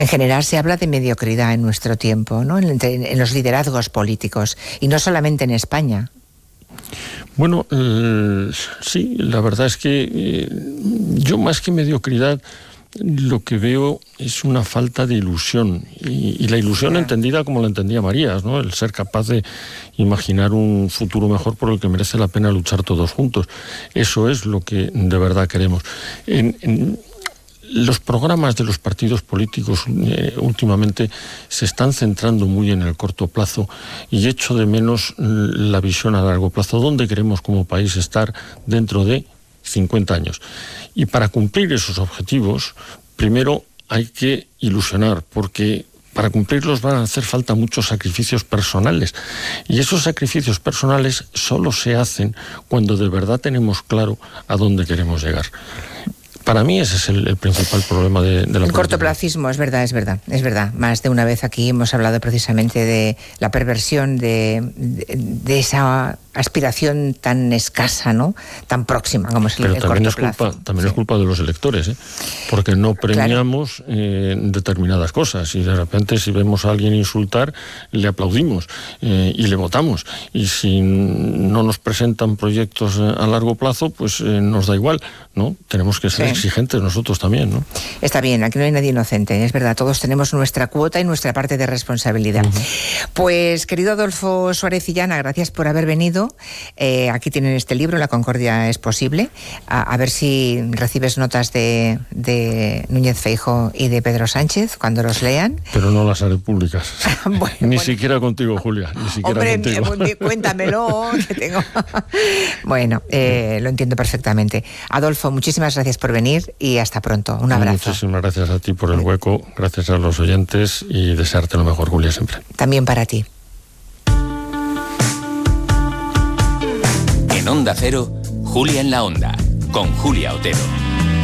En general se habla de mediocridad en nuestro tiempo, ¿no? En los liderazgos políticos, y no solamente en España. Bueno, sí, la verdad es que yo más que mediocridad lo que veo es una falta de ilusión, y la ilusión entendida como la entendía Marías, ¿no? El ser capaz de imaginar un futuro mejor por el que merece la pena luchar todos juntos. Eso es lo que de verdad queremos. Los programas de los partidos políticos últimamente se están centrando muy en el corto plazo, y echo de menos la visión a largo plazo. ¿Dónde queremos como país estar dentro de 50 años? Y para cumplir esos objetivos, primero hay que ilusionar, porque para cumplirlos van a hacer falta muchos sacrificios personales. Y esos sacrificios personales solo se hacen cuando de verdad tenemos claro a dónde queremos llegar. Para mí ese es el principal problema de la política. El cortoplacismo, es verdad. Más de una vez aquí hemos hablado precisamente de la perversión de esa aspiración tan escasa, ¿no? Tan próxima como es el corto plazo. También es culpa de los electores, ¿eh? Porque no premiamos determinadas cosas, y de repente si vemos a alguien insultar, le aplaudimos y le votamos. Y si no nos presentan proyectos a largo plazo, pues nos da igual, ¿no? Tenemos que ser exigentes nosotros también, ¿no? Está bien, aquí no hay nadie inocente, es verdad, todos tenemos nuestra cuota y nuestra parte de responsabilidad. Pues, querido Adolfo Suárez Illana, gracias por haber venido. Aquí tienen este libro, La Concordia es posible. A ver si recibes notas de Núñez Feijóo y de Pedro Sánchez cuando los lean. Pero no las haré públicas. Ni siquiera contigo, Julia, ni siquiera contigo. Cuéntamelo, que tengo. Bueno, lo entiendo perfectamente. Adolfo, muchísimas gracias por venir y hasta pronto. Un abrazo. Muchísimas gracias a ti por el hueco, gracias a los oyentes, y desearte lo mejor, Julia, siempre. También para ti. En Onda Cero, Julia en la Onda, con Julia Otero.